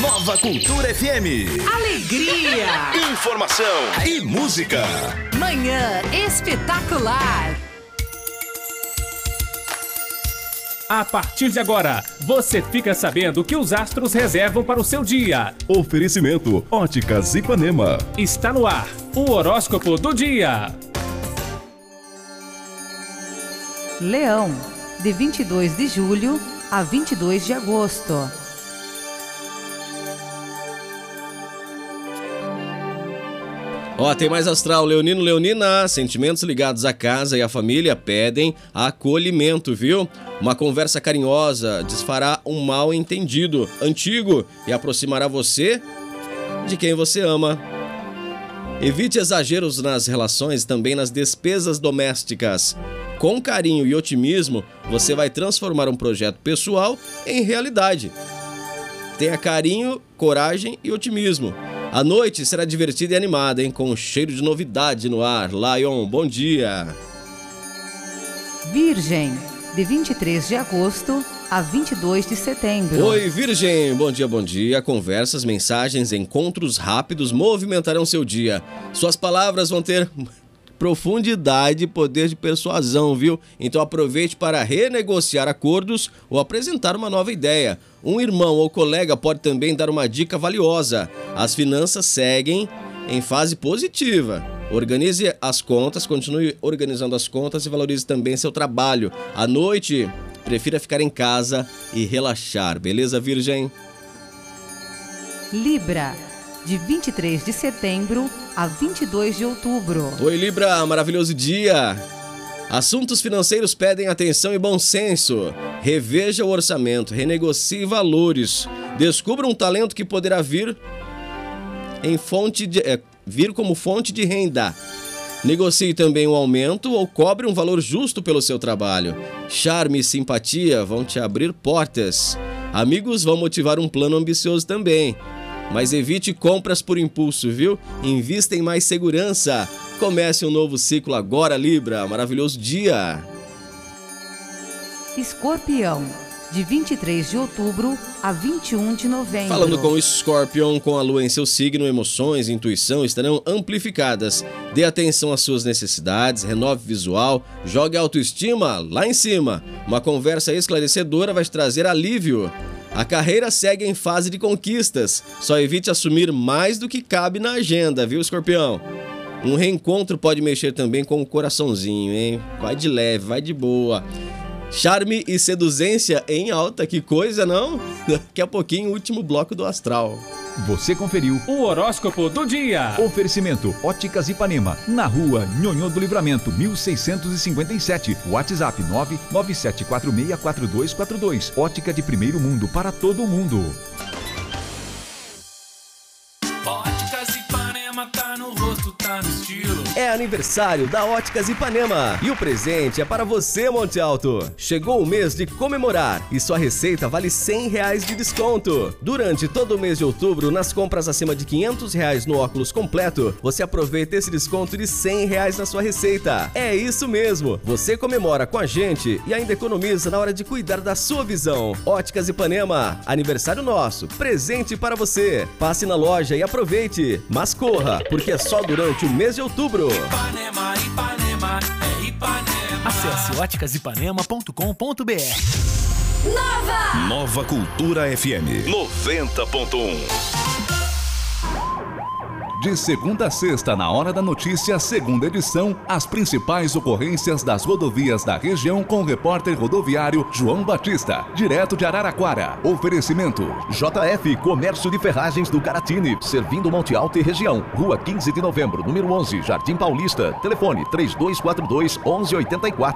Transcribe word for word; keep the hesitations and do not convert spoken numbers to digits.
Nova Cultura F M. Alegria, informação e música. Manhã espetacular. A partir de agora, você fica sabendo o que os astros reservam para o seu dia. Oferecimento Óticas Ipanema. Está no ar, o horóscopo do dia. Leão, de vinte e dois de julho a vinte e dois de agosto. Ó, oh, tem mais astral, Leonino, Leonina. Sentimentos ligados à casa e à família pedem acolhimento, viu? Uma conversa carinhosa desfará um mal entendido antigo e aproximará você de quem você ama. Evite exageros nas relações, também nas despesas domésticas. Com carinho e otimismo, você vai transformar um projeto pessoal em realidade. Tenha carinho, coragem e otimismo. A noite será divertida e animada, hein? Com um cheiro de novidade no ar. Lion, bom dia. Virgem, de vinte e três de agosto a vinte e dois de setembro. Oi, Virgem, bom dia, bom dia. Conversas, mensagens, encontros rápidos movimentarão seu dia. Suas palavras vão ter profundidade e poder de persuasão, viu? Então aproveite para renegociar acordos ou apresentar uma nova ideia. Um irmão ou colega pode também dar uma dica valiosa. As finanças seguem em fase positiva. Organize as contas, continue organizando as contas e valorize também seu trabalho. À noite, prefira ficar em casa e relaxar, beleza, Virgem? Libra, de vinte e três de setembro a vinte e dois de outubro. Oi, Libra, maravilhoso dia! Assuntos financeiros pedem atenção e bom senso. Reveja o orçamento, renegocie valores. Descubra um talento que poderá vir em fonte de, é, vir como fonte de renda. Negocie também um aumento ou cobre um valor justo pelo seu trabalho. Charme e simpatia vão te abrir portas. Amigos vão motivar um plano ambicioso também. Mas evite compras por impulso, viu? Invista em mais segurança. Comece um novo ciclo agora, Libra. Maravilhoso dia. Escorpião, de vinte e três de outubro a vinte e um de novembro. Falando com o Scorpion, com a lua em seu signo, emoções e intuição estarão amplificadas. Dê atenção às suas necessidades, renove visual, jogue a autoestima lá em cima. Uma conversa esclarecedora vai te trazer alívio. A carreira segue em fase de conquistas. Só evite assumir mais do que cabe na agenda, viu, Escorpião? Um reencontro pode mexer também com o coraçãozinho, hein? Vai de leve, vai de boa. Charme e seduzência em alta, que coisa, não? Daqui a pouquinho, o último bloco do astral. Você conferiu o horóscopo do dia. Oferecimento Óticas Ipanema, na rua Nhonhô do Livramento, mil seiscentos e cinquenta e sete. WhatsApp nove nove sete quatro seis quatro dois quatro dois. Ótica de primeiro mundo para todo mundo. Óticas Ipanema tá no rosto, tá no estilo. É aniversário da Óticas Ipanema e o presente é para você, Monte Alto. Chegou o mês de comemorar e sua receita vale cem reais de desconto. Durante todo o mês de outubro, nas compras acima de quinhentos reais no óculos completo, você aproveita esse desconto de cem reais na sua receita. É isso mesmo, você comemora com a gente e ainda economiza na hora de cuidar da sua visão. Óticas Ipanema, aniversário nosso, presente para você. Passe na loja e aproveite, mas corra, porque é só durante o mês de outubro. Ipanema, Ipanema, é Ipanema. Acesse óticas ipanema ponto com ponto br. Nova! Nova Cultura F M noventa ponto um. De segunda a sexta, na Hora da Notícia, segunda edição, as principais ocorrências das rodovias da região com o repórter rodoviário João Batista, direto de Araraquara. Oferecimento J F Comércio de Ferragens do Caratini, servindo Monte Alto e região. Rua quinze de novembro, número onze, Jardim Paulista. Telefone três dois quatro dois, onze oitenta e quatro.